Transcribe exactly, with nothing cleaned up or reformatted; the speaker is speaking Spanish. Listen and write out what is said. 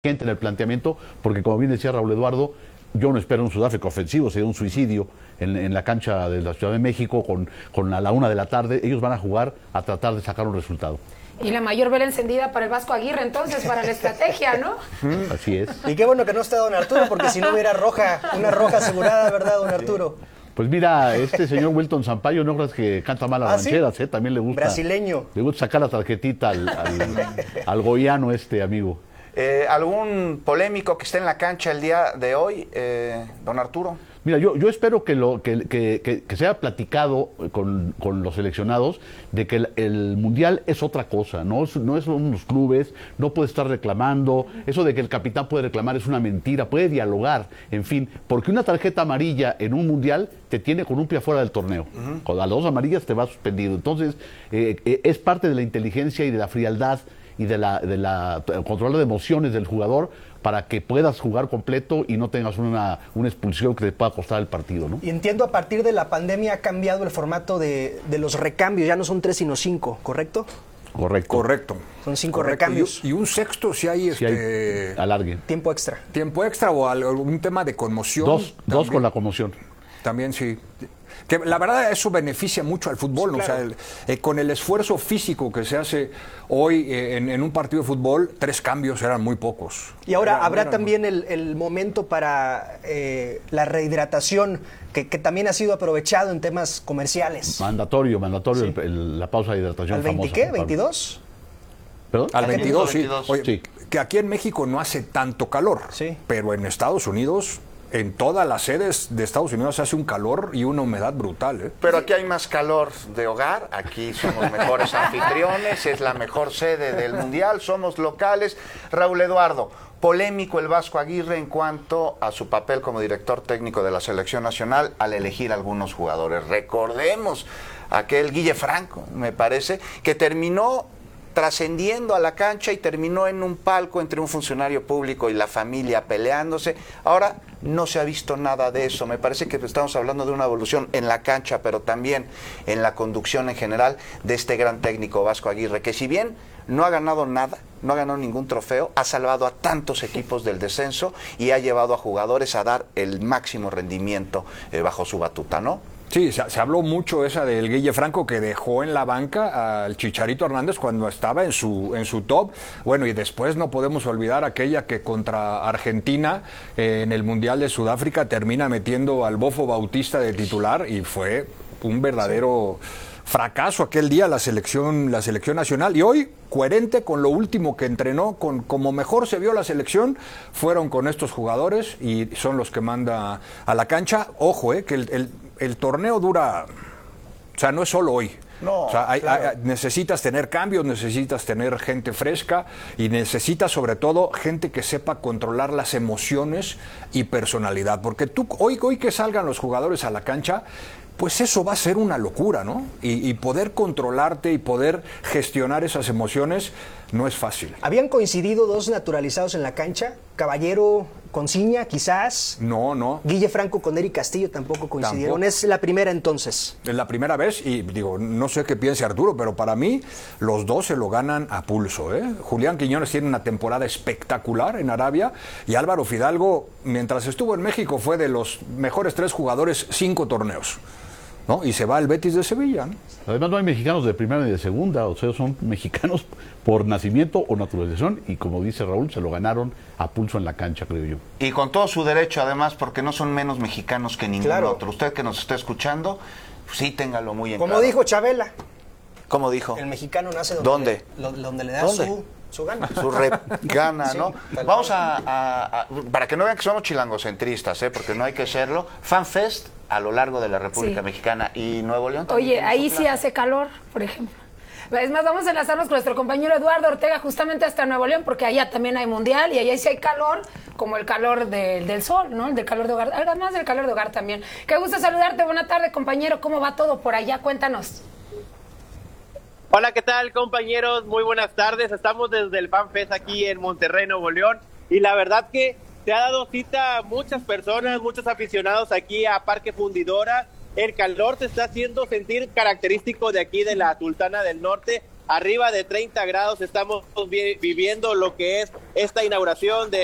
en el planteamiento, porque como bien decía Raúl Eduardo, yo no espero un Sudáfrica ofensivo, sería un suicidio en, en la cancha de la Ciudad de México con, con a la una de la tarde. Ellos van a jugar a tratar de sacar un resultado. Y la mayor vela encendida para el Vasco Aguirre, entonces, para la estrategia, ¿no? Así es. Y qué bueno que no esté don Arturo, porque si no hubiera roja, una roja asegurada, ¿verdad, don Arturo? Pues mira, este señor Wilton Sampaio, no creas que canta mal las ¿Ah, rancheras, sí? ¿eh? También le gusta. Brasileño. Le gusta sacar la tarjetita al, al, al goiano este, amigo. Eh, ¿Algún polémico que esté en la cancha el día de hoy, eh, don Arturo? Mira, yo, yo espero que, lo, que, que, que, que sea platicado con, con los seleccionados de que el, el Mundial es otra cosa, no es, no es unos clubes, no puede estar reclamando, eso de que el capitán puede reclamar es una mentira, puede dialogar, en fin, porque una tarjeta amarilla en un Mundial te tiene con un pie fuera del torneo, uh-huh. Con las dos amarillas te va suspendido, entonces eh, eh, es parte de la inteligencia y de la frialdad y de la, de la control de emociones del jugador para que puedas jugar completo y no tengas una, una expulsión que te pueda costar el partido, ¿no? Y entiendo, a partir de la pandemia ha cambiado el formato de, de los recambios, ya no son tres sino cinco, ¿correcto? Correcto. Correcto. Son cinco Correcto. recambios. Y, y un sexto si hay, si este, hay alargue. Tiempo extra. Tiempo extra o algún tema de conmoción. Dos, dos con la conmoción. También sí. Que la verdad eso beneficia mucho al fútbol, sí, claro. O sea, el, eh, con el esfuerzo físico que se hace hoy eh, en, en un partido de fútbol, tres cambios eran muy pocos. Y ahora Era, habrá era también muy... el, el momento para eh, la rehidratación, que, que también ha sido aprovechado en temas comerciales. Mandatorio, mandatorio sí. el, el, la pausa de hidratación ¿Al veinte famosa, qué? ¿veintidós? ¿Perdón? Al veintidós, sí. Oye, sí. Que aquí en México no hace tanto calor, sí. Pero en Estados Unidos... En todas las sedes de Estados Unidos hace un calor y una humedad brutal, ¿eh? Pero aquí hay más calor de hogar, aquí somos mejores anfitriones, es la mejor sede del Mundial, somos locales. Raúl Eduardo, polémico el Vasco Aguirre en cuanto a su papel como director técnico de la Selección Nacional al elegir algunos jugadores. Recordemos aquel Guille Franco, me parece, que terminó trascendiendo a la cancha y terminó en un palco entre un funcionario público y la familia peleándose. Ahora no se ha visto nada de eso. Me parece que estamos hablando de una evolución en la cancha, pero también en la conducción en general de este gran técnico Vasco Aguirre, que si bien no ha ganado nada, no ha ganado ningún trofeo, ha salvado a tantos equipos del descenso y ha llevado a jugadores a dar el máximo rendimiento eh, bajo su batuta, ¿no? Sí, se, se habló mucho esa del Guille Franco, que dejó en la banca al Chicharito Hernández cuando estaba en su en su top. Bueno, y después no podemos olvidar aquella que contra Argentina eh, en el Mundial de Sudáfrica termina metiendo al Bofo Bautista de titular y fue un verdadero fracaso aquel día la selección la selección nacional. Y hoy, coherente con lo último que entrenó, con como mejor se vio la selección, fueron con estos jugadores y son los que manda a la cancha. Ojo, eh, que el, el El torneo dura, o sea, no es solo hoy. No, o sea, hay, claro. hay, necesitas tener cambios, necesitas tener gente fresca y necesitas sobre todo gente que sepa controlar las emociones y personalidad. Porque tú, hoy, hoy que salgan los jugadores a la cancha, pues eso va a ser una locura, ¿no? Y, y poder controlarte y poder gestionar esas emociones no es fácil. ¿Habían coincidido dos naturalizados en la cancha? Caballero con Ciña, quizás. No, no. Guille Franco con Eric Castillo tampoco coincidieron. Tampoco. Es la primera entonces. Es la primera vez y digo, no sé qué piense Arturo, pero para mí los dos se lo ganan a pulso, ¿eh? Julián Quiñones tiene una temporada espectacular en Arabia y Álvaro Fidalgo, mientras estuvo en México, fue de los mejores tres jugadores cinco torneos, ¿no? Y se va al Betis de Sevilla, ¿no? Además no hay mexicanos de primera ni de segunda, o sea, son mexicanos por nacimiento o naturalización y como dice Raúl, se lo ganaron a pulso en la cancha, creo yo. Y con todo su derecho, además, porque no son menos mexicanos que ningún claro. otro. Usted que nos está escuchando, sí téngalo muy en Como claro. dijo Chabela. ¿Cómo dijo? El mexicano nace donde, ¿Dónde? Le, donde le da ¿Dónde? su... Su gana. Su rep gana, sí, ¿no? Vamos a, a, a... Para que no vean que somos chilangocentristas, ¿eh? Porque no hay que serlo. FanFest a lo largo de la República sí. Mexicana y Nuevo León. Oye, ahí sí hace calor, por ejemplo. Es más, vamos a enlazarnos con nuestro compañero Eduardo Ortega justamente hasta Nuevo León, porque allá también hay mundial y allá sí hay calor, como el calor de, del sol, ¿no? El del calor de hogar, además del calor de hogar también. Qué gusto saludarte, buena tarde, compañero. ¿Cómo va todo por allá? Cuéntanos. Hola, ¿qué tal, compañeros? Muy buenas tardes. Estamos desde el FanFest aquí en Monterrey, Nuevo León. Y la verdad que te ha dado cita muchas personas, muchos aficionados aquí a Parque Fundidora. El calor se está haciendo sentir característico de aquí de la Sultana del Norte. arriba de treinta grados. Estamos vi- viviendo lo que es esta inauguración de